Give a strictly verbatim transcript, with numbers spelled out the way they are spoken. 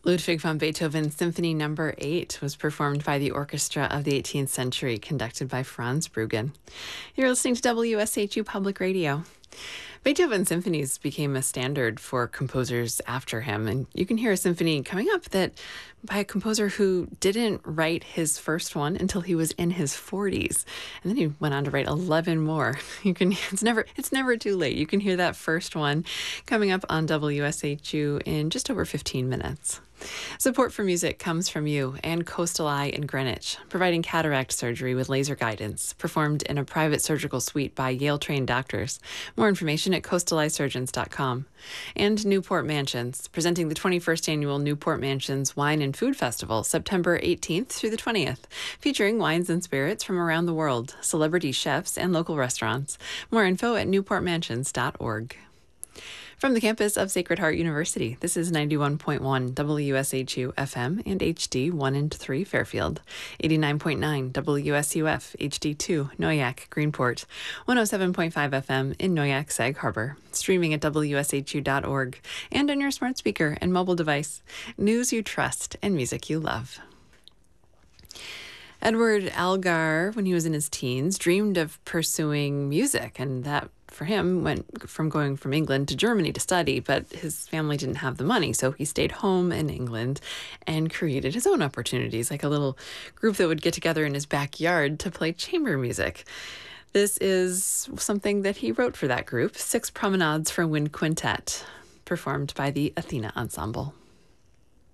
Ludwig van Beethoven's Symphony Number eight was performed by the Orchestra of the eighteenth Century, conducted by Franz Bruggen. You're listening to W S H U Public Radio. Beethoven's symphonies became a standard for composers after him, and you can hear a symphony coming up that by a composer who didn't write his first one until he was in his forties, and then he went on to write eleven more. You can it's never it's never too late. You can hear that first one coming up on W S H U in just over fifteen minutes. Support for music comes from you and Coastal Eye in Greenwich, providing cataract surgery with laser guidance, performed in a private surgical suite by Yale-trained doctors. More information at coastal eye surgeons dot com. And Newport Mansions, presenting the twenty-first Annual Newport Mansions Wine and Food Festival, September eighteenth through the twentieth, featuring wines and spirits from around the world, celebrity chefs, and local restaurants. More info at newport mansions dot org. From the campus of Sacred Heart University, this is ninety-one point one W S H U F M and H D one and three Fairfield, eighty-nine point nine W S U F H D two Noyak Greenport, one oh seven point five F M in Noyak Sag Harbor, streaming at W S H U dot org, and on your smart speaker and mobile device. News you trust and music you love. Edward Elgar, when he was in his teens, dreamed of pursuing music, and that for him went from going from England to Germany to study, but his family didn't have the money, so he stayed home in England and created his own opportunities, like a little group that would get together in his backyard to play chamber music. This is something that he wrote for that group, Six Promenades for Wind Quintet, performed by the Athena Ensemble.